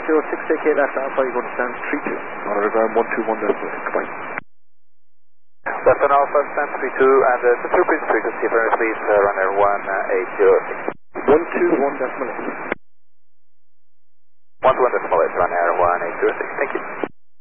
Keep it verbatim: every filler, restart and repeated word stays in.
zero six, take eight left Alpha, you're going to stand three two. Monitor ground one two one decimal eight, goodbye. Western Alpha, stand three two, and uh, the two Prince frequency, very please, uh, runner one eight zero six. one two one decimal eight. one two one decimal eight, runner one eight zero six, thank you.